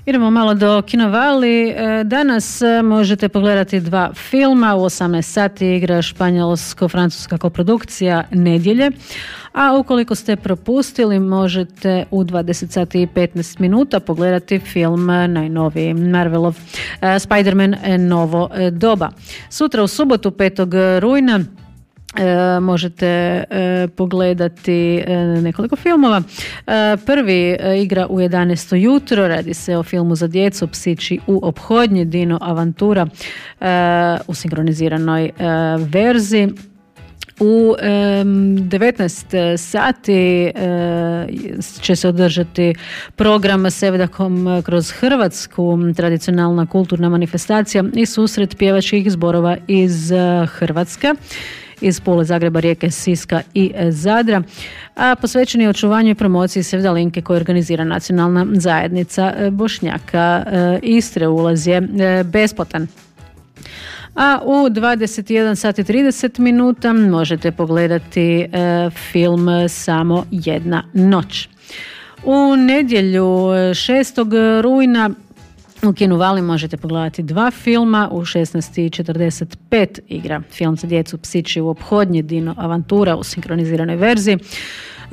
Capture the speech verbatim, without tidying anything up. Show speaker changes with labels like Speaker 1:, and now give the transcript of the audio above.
Speaker 1: Idemo malo do Kinovali. Danas možete pogledati dva filma. U osamnaest sati igra španjolsko-francuska koprodukcija Nedjelje. A ukoliko ste propustili, možete u dvadeset sati i petnaest minuta pogledati film najnoviji Marvelov Spider-Man Novo doba. Sutra u subotu petog rujna E, možete e, pogledati e, nekoliko filmova. E, prvi e, igra u jedanaest ujutro, radi se o filmu za djecu Psići u ophodnji, Dino Avantura e, u sinkroniziranoj e, verziji. U e, devetnaest sati e, će se održati program Sevdakom kroz Hrvatsku, tradicionalna kulturna manifestacija i susret pjevačkih zborova iz Hrvatske, iz Pule, Zagreba, Rijeke, Siska i Zadra, a posvećeni očuvanju i promociji Sevdalinke koju organizira Nacionalna zajednica Bošnjaka Istre. Ulaz je besplatan. A u dvadeset jedan sati i trideset minuta možete pogledati film Samo jedna noć. U nedjelju šestog rujna u Kinovali možete pogledati dva filma. U šesnaest i četrdeset pet igra film za djecu Psići u ophodnji, Dino Avantura u sinkroniziranoj verziji.